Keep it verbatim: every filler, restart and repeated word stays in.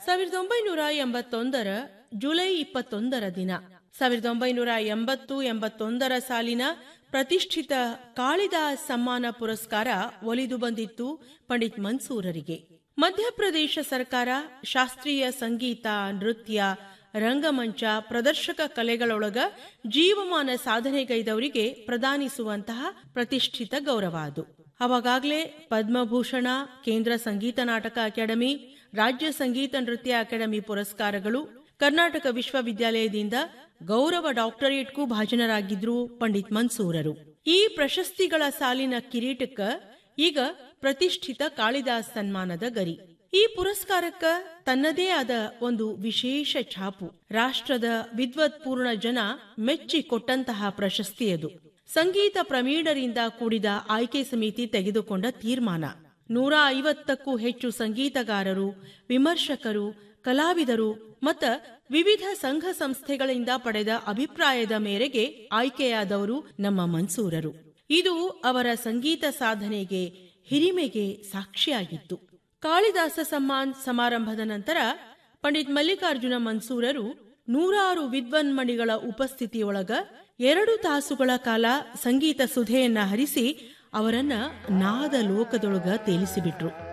ಸಾವಿರದ ಒಂಬೈನೂರ ಎಂಬತ್ತೊಂದರ ಜುಲೈ ಇಪ್ಪತ್ತೊಂದರ ದಿನ ಸಾವಿರದ ಒಂಬೈನೂರ ಎಂಬತ್ತು ಎಂಬತ್ತೊಂದರ ಸಾಲಿನ ಪ್ರತಿಷ್ಠಿತ ಕಾಳಿದಾಸ್ ಸಮ್ಮಾನ ಪುರಸ್ಕಾರ ಒಲಿದು ಬಂದಿತ್ತು ಪಂಡಿತ್ ಮನ್ಸೂರರಿಗೆ. ಮಧ್ಯಪ್ರದೇಶ ಸರ್ಕಾರ ಶಾಸ್ತ್ರೀಯ ಸಂಗೀತ, ನೃತ್ಯ, ರಂಗಮಂಚ, ಪ್ರದರ್ಶಕ ಕಲೆಗಳೊಳಗ ಜೀವಮಾನ ಸಾಧನೆಗೈದವರಿಗೆ ಪ್ರದಾನಿಸುವಂತಹ ಪ್ರತಿಷ್ಠಿತ ಗೌರವ ಅದು. ಅವಾಗಲೇ ಪದ್ಮಭೂಷಣ, ಕೇಂದ್ರ ಸಂಗೀತ ನಾಟಕ ಅಕಾಡೆಮಿ, ರಾಜ್ಯ ಸಂಗೀತ ನೃತ್ಯ ಅಕಾಡೆಮಿ ಪುರಸ್ಕಾರಗಳು, ಕರ್ನಾಟಕ ವಿಶ್ವವಿದ್ಯಾಲಯದಿಂದ ಗೌರವ ಡಾಕ್ಟರೇಟ್ಗೂ ಭಾಜನರಾಗಿದ್ರು ಪಂಡಿತ್ ಮನ್ಸೂರರು. ಈ ಪ್ರಶಸ್ತಿಗಳ ಸಾಲಿನ ಕಿರೀಟಕ್ಕ ಈಗ ಪ್ರತಿಷ್ಠಿತ ಕಾಳಿದಾಸ್ ಸನ್ಮಾನದ ಗರಿ. ಈ ಪುರಸ್ಕಾರಕ್ಕ ತನ್ನದೇ ಆದ ಒಂದು ವಿಶೇಷ ಛಾಪು. ರಾಷ್ಟ್ರದ ವಿದ್ವತ್ಪೂರ್ಣ ಜನ ಮೆಚ್ಚಿ ಕೊಟ್ಟಂತಹ ಪ್ರಶಸ್ತಿಯದು. ಸಂಗೀತ ಪ್ರವೀಣರಿಂದ ಕೂಡಿದ ಆಯ್ಕೆ ಸಮಿತಿ ತೆಗೆದುಕೊಂಡ ತೀರ್ಮಾನ. ನೂರ ಐವತ್ತಕ್ಕೂ ಹೆಚ್ಚು ಸಂಗೀತಗಾರರು, ವಿಮರ್ಶಕರು, ಕಲಾವಿದರು ಮತ್ತ ವಿವಿಧ ಸಂಘ ಸಂಸ್ಥೆಗಳಿಂದ ಪಡೆದ ಅಭಿಪ್ರಾಯದ ಮೇರೆಗೆ ಆಯ್ಕೆಯಾದವರು ನಮ್ಮ ಮನ್ಸೂರರು. ಇದು ಅವರ ಸಂಗೀತ ಸಾಧನೆಗೆ, ಹಿರಿಮೆಗೆ ಸಾಕ್ಷಿಯಾಗಿತ್ತು. ಕಾಳಿದಾಸ ಸಮ್ಮಾನ್ ಸಮಾರಂಭದ ನಂತರ ಪಂಡಿತ್ ಮಲ್ಲಿಕಾರ್ಜುನ ಮನ್ಸೂರರು ನೂರಾರು ವಿದ್ವನ್ಮಣಿಗಳ ಉಪಸ್ಥಿತಿಯೊಳಗ ಎರಡು ತಾಸುಗಳ ಕಾಲ ಸಂಗೀತ ಸುಧೆಯನ್ನ ಹರಿಸಿ ಅವರನ್ನ ನಾದ ಲೋಕದೊಳಗ ತೇಲಿಸಿಬಿಟ್ರು.